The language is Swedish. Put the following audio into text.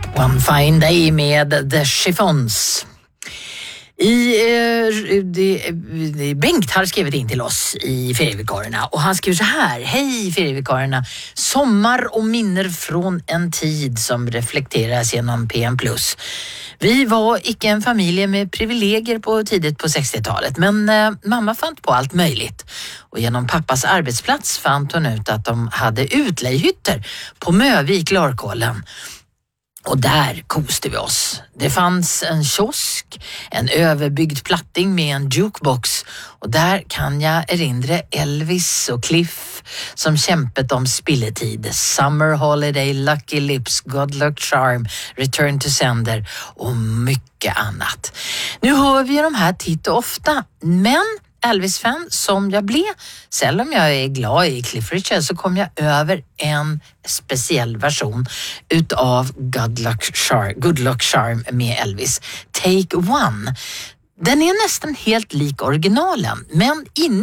One Fine Day med The Chiffons. Bengt har skrivit in till oss i Ferievikarierna och han skriver så här: hej Ferievikarierna, sommar och minner från en tid som reflekteras genom PM+. Vi var icke en familj med privilegier tidigt på 60-talet, men mamma fann på allt möjligt. Och genom pappas arbetsplats fann hon ut att de hade utlejhytter på Mövik, Larkollen. Och där koste vi oss. Det fanns en kiosk, en överbyggd platting med en jukebox. Och där kan jag erinra Elvis och Cliff som kämpet om spilletid. Summer Holiday, Lucky Lips, Good Luck Charm, Return to Sender och mycket annat. Nu hör vi de här titt och ofta, men Elvis-fan som jag blev, selv om jag är glad i Cliff Richard, så kom jag över en speciell version utav Good Luck Charm med Elvis, Take One. Den är nästan helt lik originalen, men